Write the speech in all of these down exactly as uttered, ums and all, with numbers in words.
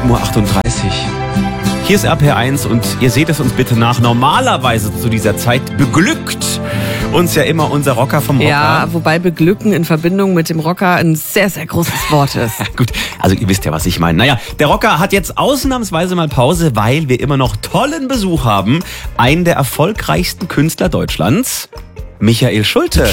sieben Uhr achtunddreißig. Hier ist R P R eins und ihr seht es uns bitte nach. Normalerweise zu dieser Zeit beglückt uns ja immer unser Rocker vom Rocker. Ja, wobei beglücken in Verbindung mit dem Rocker ein sehr, sehr großes Wort ist. Gut, also ihr wisst ja, was ich meine. Naja, der Rocker hat jetzt ausnahmsweise mal Pause, weil wir immer noch tollen Besuch haben. Einen der erfolgreichsten Künstler Deutschlands, Michael Schulte.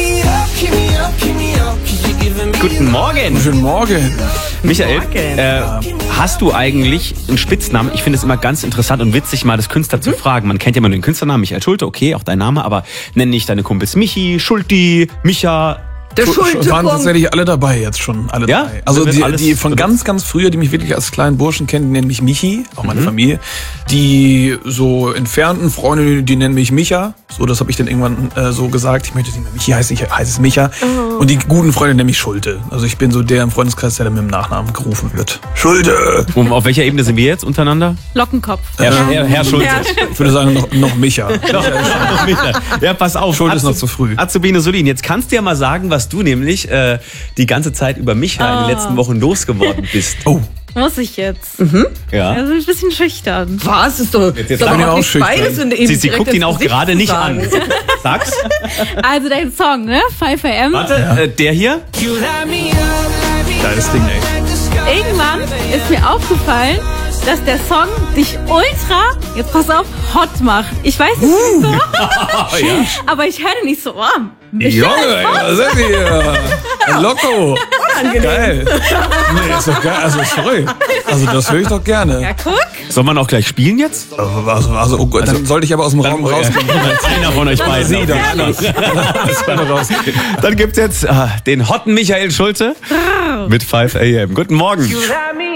Guten Morgen. Guten Morgen. Michael, äh, hast du eigentlich einen Spitznamen? Ich finde es immer ganz interessant und witzig, mal das Künstler zu fragen. Man kennt ja immer den Künstlernamen Michael Schulte, okay, auch dein Name, aber nenn nicht deine Kumpels Michi, Schulti, Micha. Der Schulte waren tatsächlich alle dabei jetzt schon, alle Ja? drei. Also Wird die, alles die von benutzt? ganz, ganz früher, die mich wirklich als kleinen Burschen kennen, die nennen mich Michi, auch meine Familie. Die so entfernten Freunde, die nennen mich Micha. So, das habe ich dann irgendwann äh, so gesagt. Ich möchte nicht mehr Michi heißen, ich heiße es Micha. Und die guten Freunde nennen mich Schulte. Also ich bin so der im Freundeskreis, der dann mit dem Nachnamen gerufen wird. Schulte! Und auf welcher Ebene sind wir jetzt untereinander? Lockenkopf. Herr, Herr, Herr Schulte. Ich würde sagen, noch, noch Micha. Ja, pass auf. Schulte ist noch Azu- zu früh. Azubine Solin, jetzt kannst du ja mal sagen, was du nämlich äh, die ganze Zeit über Micha in den letzten Wochen losgeworden bist. Oh, Muss ich jetzt. Ja. Also ein bisschen schüchtern. Was? Ist doch, jetzt ist doch sag mir überhaupt auch nicht schüchtern. beides in eben Sie, sie direkt guckt ihn ins auch Gesicht gerade zu nicht sagen. an. Sag's. Also dein Song, ne? five a m. Warte, äh, der hier? geiles Ding, ey. Irgendwann ist mir aufgefallen, dass der Song dich ultra, jetzt pass auf, hot macht. Ich weiß nicht wieso, ja. aber ich höre nicht so, oh, Junge, ey, was ist hier? Loco. Geil. Nee, ist doch geil. Also, sorry. Also, das höre ich doch gerne. ja guck. Soll man auch gleich spielen jetzt? Also, also oh Gott, dann sollte ich aber aus dem Raum rausgehen. Einer von euch beiden. Sie dann anders. Dann gibt's jetzt äh, den hotten Michael Schulte mit five a m. Guten Morgen.